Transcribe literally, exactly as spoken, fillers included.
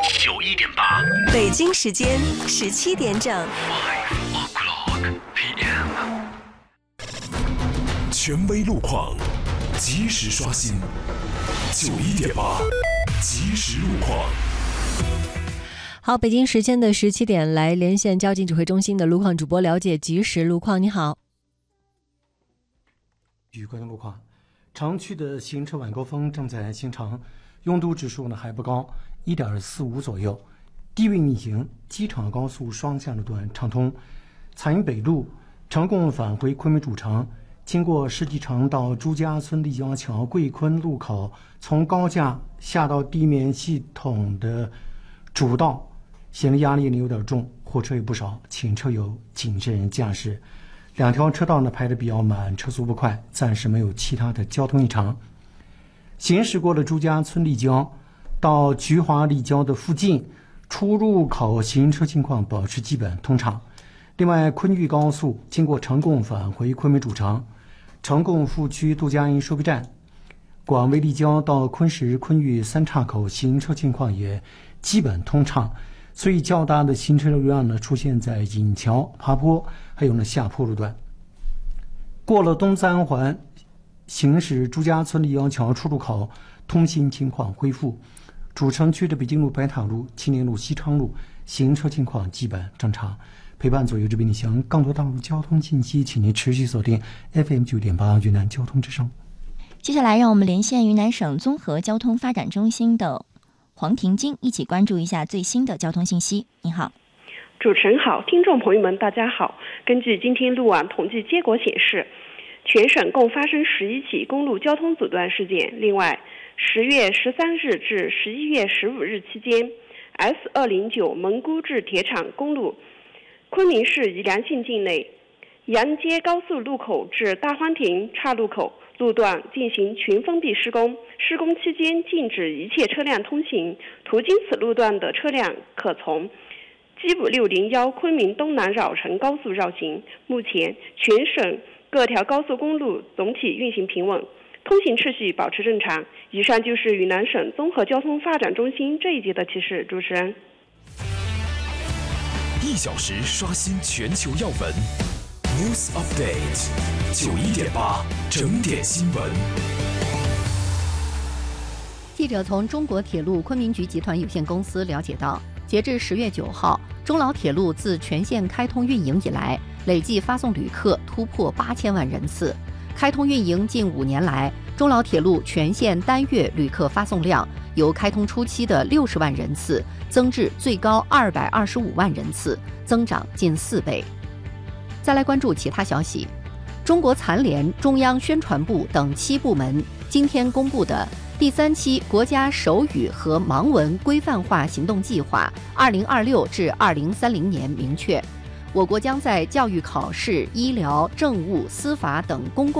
九一点八， 北京时间十七点整。 Five o'clock P M。 权威路况，及时刷新。九一点八，及时路况。 好，北京时间的十七点，来连线交警指挥中心的路况主播了解及时路况。你好。 与关注路况，长区的行车晚高峰正在形成，拥堵指数呢还不高，一点四五左右。地域逆行，机场高速双向路段畅通。彩云北路成功返回昆明主城，经过世纪城到朱家村立交桥桂昆路口，从高架下到地面系统的主道，行人压力呢有点重，货车也不少，请车友谨慎驾驶。两条车道呢排得比较满，车速不快，暂时没有其他的交通异常。行驶过了朱家村立交到菊华立交的附近出入口行车情况保持基本通畅。另外，昆豫高速经过成贡返回昆明主城，成贡副区杜家营收费站广为立交到昆石昆豫三岔口行车情况也基本通畅，所以较大的行车流量呢出现在引桥、爬坡还有呢下坡路段。过了东三环行驶朱家村立交桥出入口，通行情况恢复。主城区的北京路、白塔路、青年路、西昌路行车情况基本正常。陪伴左右这边你详，更多道路交通信息，请您持续锁定 F M 九点八云南交通之声。 接下来，让我们连线云南省综合交通发展中心的黄婷晶，一起关注一下最新的交通信息。你好。 主持人好，听众朋友们大家好。根据今天路网统计结果显示，全省共发生十一起公路交通阻断事件。另外，十月十三日至十一月十五日期间 ，S 二零九蒙古至铁厂公路昆明市宜良县境内杨街高速路口至大欢亭岔路口路段进行全封闭施工，施工期间禁止一切车辆通行，途经此路段的车辆可从 G 五六零一昆明东南绕城高速绕行。目前全省各条高速公路总体运行平稳，通行秩序保持正常。以上就是云南省综合交通发展中心这一节的提示。主持人， 一小时刷新全球要闻 News Update 九一点八整点新闻。 记者从中国铁路昆明局集团有限公司了解到，截至十月九号，中老铁路自全线开通运营以来，累计发送旅客突破八千万人次。开通运营近五年来，中老铁路全线单月旅客发送量由开通初期的六十万人次增至最高二百二十五万人次，增长近四倍。再来关注其他消息，中国残联、中央宣传部等七部门今天公布的第三期国家手语和盲文规范化行动计划二零二六至二零三零年明确，我国将在教育、考试、医疗、政务、司法等公共